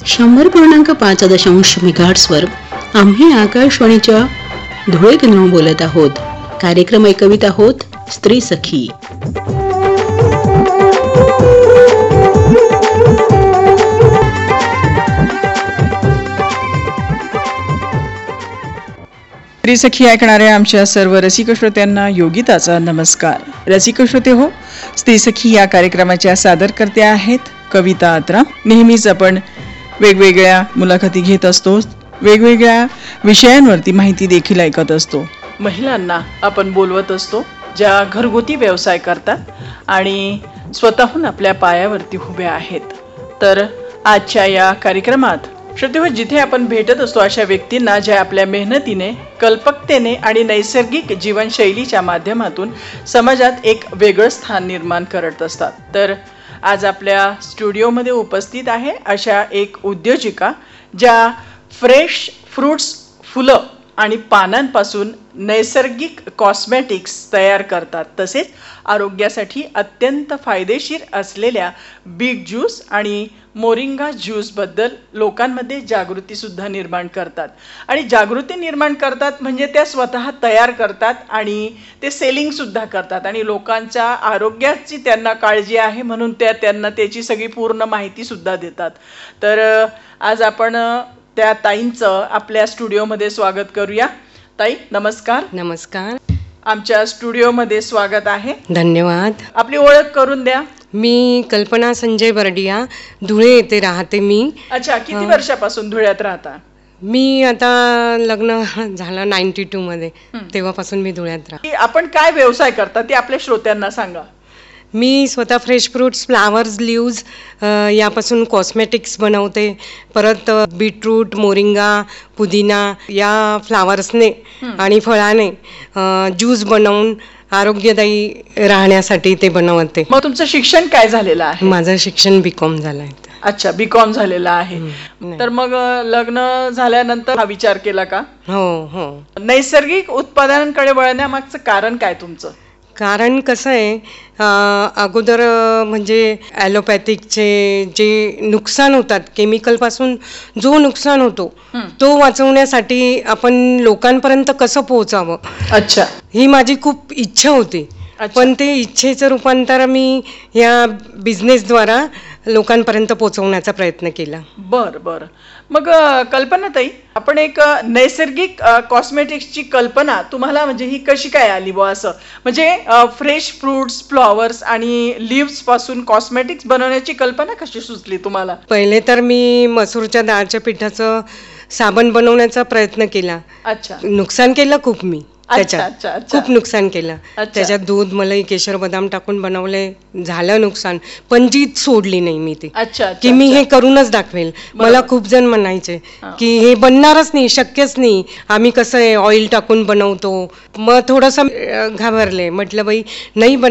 100.5 मेगाहर्ट्झवर आम्ही आकाशवाणीच्या धुळे केंद्रावरून बोलत आहोत. कार्यक्रम ऐकवित आहोत स्त्री सखी. स्त्री सखी ऐकणाऱ्या आमच्या सर्व रसिक श्रोत्यांना योगिताचा नमस्कार. रसिक श्रोते हो, स्त्री सखी या कार्यक्रमाच्या सादरकर्त्या आहेत कविता अत्रा. नेहमीच आपण वेगवेगळ्या मुलाखती घेत असतो, वेगवेगळ्या विषयांवरती माहिती देखील ऐकत असतो. महिलांना आपण बोलवत असतो ज्या घरगुती व्यवसाय करतात आणि स्वतःहून आपल्या पायावरती उभ्या आहेत. तर आजच्या या कार्यक्रमात श्रोतेहो, जिथे आपण भेटत असतो अशा व्यक्तींना ज्या आपल्या मेहनतीने, कल्पकतेने आणि नैसर्गिक जीवनशैलीच्या माध्यमातून समाजात एक वेगळं स्थान निर्माण करत असतात. तर आज आपल्या स्टुडिओमध्ये उपस्थित आहे अशा एक उद्योजिका ज्या फ्रेश फ्रूट्स, फुलं आणि पानांपासून नैसर्गिक कॉस्मेटिक्स तयार करतात. तसेच आरोग्यासाठी अत्यंत फायदेशीर असलेल्या बीट ज्यूस आणि मोरिंगा ज्यूसबद्दल लोकांमध्ये जागृतीसुद्धा निर्माण करतात. आणि जागृती निर्माण करतात म्हणजे त्या स्वतः तयार करतात आणि ते सेलिंगसुद्धा करतात. आणि लोकांच्या आरोग्याची त्यांना काळजी आहे म्हणून त्यांना त्याची सगळी पूर्ण माहितीसुद्धा देतात. तर आज आपण त्या ताईंचं आपल्या स्टुडिओमध्ये स्वागत करूया. ताई नमस्कार. नमस्कार. आमच्या स्टुडिओमध्ये स्वागत आहे. धन्यवाद. आपली ओळख करून द्या. मी कल्पना संजय बर्डिया, धुळे येथे राहते मी. अच्छा, किती वर्षापासून धुळ्यात राहता? मी आता लग्न झालं 92 मध्ये, तेव्हापासून मी धुळ्यात राहते. आपण काय व्यवसाय करता ते आपल्या श्रोत्यांना सांगा. मी स्वतः फ्रेश फ्रूट्स, फ्लावर्स, लिव्ज यापासून कॉस्मेटिक्स बनवते. परत बीटरूट, मोरिंगा, पुदिना या फ्लावर्सने आणि फळाने ज्यूस बनवून आरोग्यदायी राहण्यासाठी ते बनवते. मग तुमचं शिक्षण काय झालेलं आहे? माझं शिक्षण BCom झालं आहे. अच्छा, BCom झालेलं आहे. तर मग लग्न झाल्यानंतर हा विचार केला का? हो. नैसर्गिक उत्पादनांकडे वळण्यामागचं कारण काय तुमचं? कारण कसं आहे, अगोदर म्हणजे ॲलोपॅथिकचे जे नुकसान होतात, केमिकलपासून जो नुकसान होतो तो वाचवण्यासाठी आपण लोकांपर्यंत कसं पोहोचावं, अच्छा, ही माझी खूप इच्छा होती. पण ते इच्छेचं रूपांतर मी या बिझनेसद्वारा लोकांपर्यंत पोहोचवण्याचा प्रयत्न केला. बर. मग कल्पना ताई, आपण एक नैसर्गिक कॉस्मेटिक्सची कल्पना तुम्हाला म्हणजे ही कशी काय आली बुवा? असं म्हणजे फ्रेश फ्रूट्स, फ्लॉवर्स आणि लिव्स पासून कॉस्मेटिक्स बनवण्याची कल्पना कशी सुचली तुम्हाला? पहिले तर मी मसूरच्या डाळच्या पिठाचं साबण बनवण्याचा प्रयत्न केला. अच्छा. नुकसान केलं खूप मी त्याच्यात. अच्छा. खूप नुकसान केलं. त्याच्यात दूध, मलाई, केशर, बदाम टाकून बनवले, झालं नुकसान. पण जीत सोडली नाही मी ती, की मी हे करूनच दाखवेल. मला खूप जण म्हणायचे की हे बनणारच नाही, शक्यच नाही, आम्ही कसं आहे ऑइल टाकून बनवतो. मग थोडंसं घाबरले. म्हटलं बाई नाही